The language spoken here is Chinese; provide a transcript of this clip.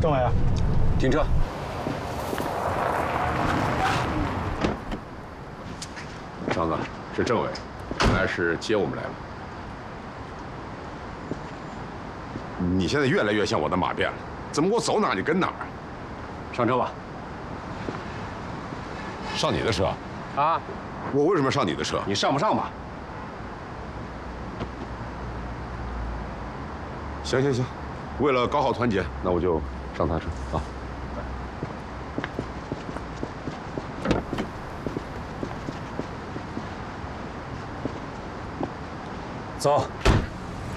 政委， 停车。 张子，是政委，原来是接我们来了。你现在越来越像我的马便了，怎么我走哪儿你跟哪儿？ 上车吧。 上你的车？ 啊？ 我为什么要上你的车？ 你上不上吧？ 行行行，为了搞好团结，那我就上他车啊。 走。